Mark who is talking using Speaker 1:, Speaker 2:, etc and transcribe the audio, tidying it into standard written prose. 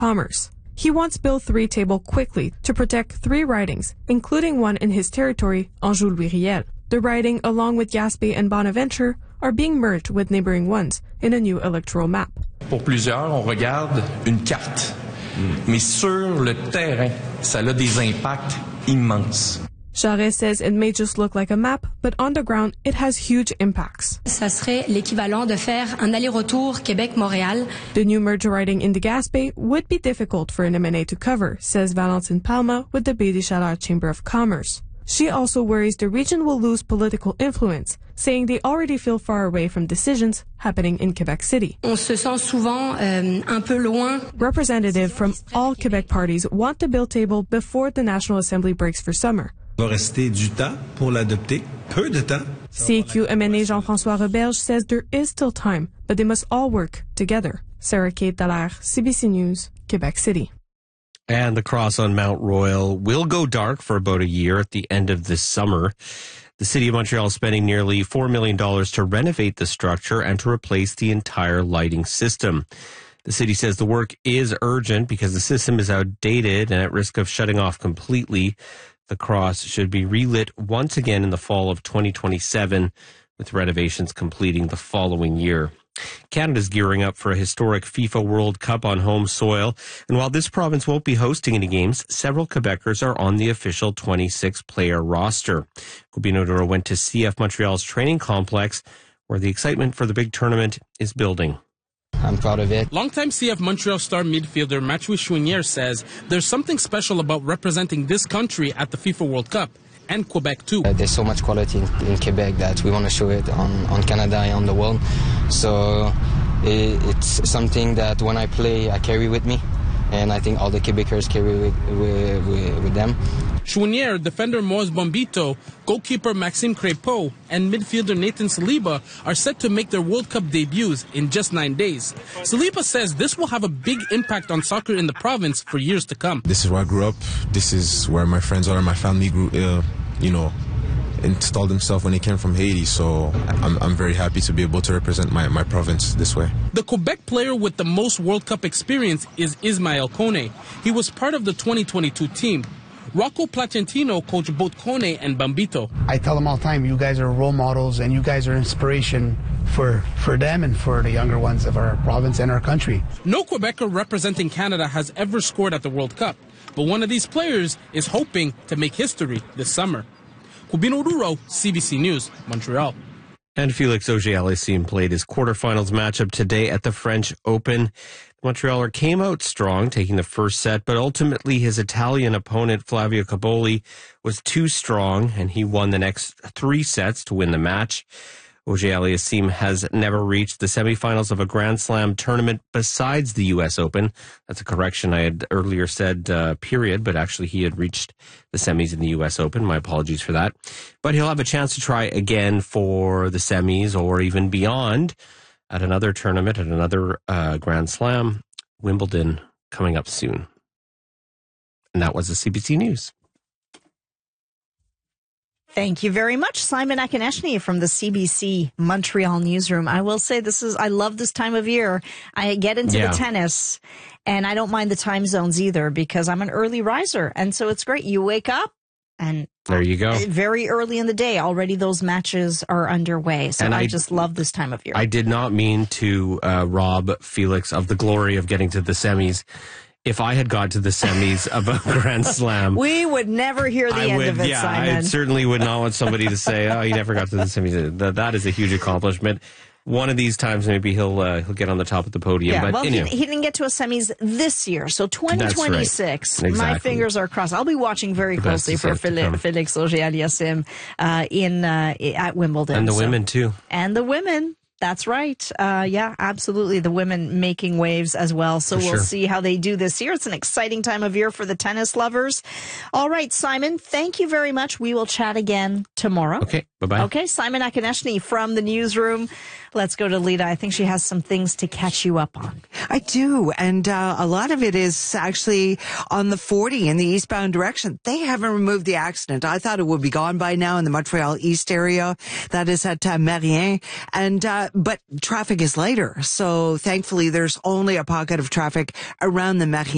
Speaker 1: Commerce. He wants Bill 3 tabled quickly to protect 3 ridings, including one in his territory, Anjou-Louis-Riel. The riding, along with Gaspé and Bonaventure, are being merged with neighboring ones in a new electoral map.
Speaker 2: Pour plusieurs, on regarde une carte. Mais sur le terrain, ça a des impacts immenses.
Speaker 1: Charest says it may just look like a map, but on the ground, it has huge impacts.
Speaker 3: Ça serait l'équivalent de faire un aller-retour Québec-Montréal.
Speaker 1: The new merger riding in the Gaspé would be difficult for an MNA to cover, says Valentine Palma with the Baie des Chaleurs Chamber of Commerce. She also worries the region will lose political influence, saying they already feel far away from decisions happening in Quebec City.
Speaker 3: On se sent souvent un peu loin.
Speaker 1: Representatives from all Quebec parties want the bill tabled before the National Assembly breaks for summer.
Speaker 4: Il va rester du temps pour l'adopter, peu de temps.
Speaker 1: CQ MNA Jean-François Roberge says there is still time, but they must all work together. Sarah Kate Dallaire, CBC News, Quebec City.
Speaker 5: And the cross on Mount Royal will go dark for about a year at the end of this summer. The City of Montreal is spending nearly $4 million to renovate the structure and to replace the entire lighting system. The city says the work is urgent because the system is outdated and at risk of shutting off completely. The cross should be relit once again in the fall of 2027, with renovations completing the following year. Canada's gearing up for a historic FIFA World Cup on home soil, and while this province won't be hosting any games, several Quebecers are on the official 26-player roster. Coubino Duro went to CF Montreal's training complex, where the excitement for the big tournament is building.
Speaker 6: I'm proud of it.
Speaker 7: Longtime CF Montreal star midfielder Mathieu Chouinière says there's something special about representing this country at the FIFA World Cup, and Quebec too.
Speaker 6: There's so much quality in Quebec that we want to show it on Canada and on the world. So it's something that when I play, I carry with me, and I think all the Quebecers carry with them.
Speaker 7: Chouinière, defender Moise Bombito, goalkeeper Maxime Crépeau, and midfielder Nathan Saliba are set to make their World Cup debuts in just 9 days. Saliba says this will have a big impact on soccer in the province for years to come.
Speaker 4: This is where I grew up. This is where my friends are. My family grew, installed themselves when they came from Haiti. So I'm very happy to be able to represent my province this way.
Speaker 7: The Quebec player with the most World Cup experience is Ismael Kone. He was part of the 2022 team. Rocco Placentino coached both Kone and Bombito.
Speaker 8: I tell them all the time, you guys are role models and you guys are inspiration for them and for the younger ones of our province and our country.
Speaker 7: No Quebecer representing Canada has ever scored at the World Cup, but one of these players is hoping to make history this summer. Coubino Duro, CBC News, Montreal.
Speaker 5: And Felix Auger-Aliassime played his quarterfinals matchup today at the French Open. The Montrealer came out strong, taking the first set, but ultimately his Italian opponent, Flavio Cobolli, was too strong, and he won the next 3 sets to win the match. Auger-Aliassime has never reached the semifinals of a Grand Slam tournament besides the U.S. Open. That's a correction. I had earlier said period, but actually he had reached the semis in the U.S. Open. My apologies for that. But he'll have a chance to try again for the semis or even beyond at another tournament, at another Grand Slam, Wimbledon, coming up soon. And that was the CBC News.
Speaker 9: Thank you very much, Simon Akonechny from the CBC Montreal newsroom. I will say I love this time of year. I get into the tennis and I don't mind the time zones either because I'm an early riser. And so it's great. You wake up and
Speaker 5: there you go.
Speaker 9: Very early in the day, already those matches are underway. So I just love this time of year.
Speaker 5: I did not mean to rob Felix of the glory of getting to the semis. If I had got to the semis of a Grand Slam,
Speaker 9: we would never hear the end of it, Simon.
Speaker 5: I certainly would not want somebody to say, "Oh, he never got to the semis." That is a huge accomplishment. One of these times, maybe he'll get on the top of the podium.
Speaker 9: Yeah,
Speaker 5: but
Speaker 9: well, he didn't get to a semis this year, so 2026. Right. Exactly. My fingers are crossed. I'll be watching very closely for Felix Auger-Aliassime at Wimbledon.
Speaker 5: And the women, too.
Speaker 9: And the women. That's right. Yeah, absolutely. The women making waves as well. So we'll see how they do this year. It's an exciting time of year for the tennis lovers. All right, Simon, thank you very much. We will chat again tomorrow.
Speaker 5: Okay, bye-bye.
Speaker 9: Okay, Simon Akonechny from the newsroom. Let's go to Lita. I think she has some things to catch you up on.
Speaker 10: I do. And a lot of it is actually on the 40 in the eastbound direction. They haven't removed the accident. I thought it would be gone by now in the Montreal East area. That is at Marien. And but traffic is lighter. So thankfully, there's only a pocket of traffic around the Marien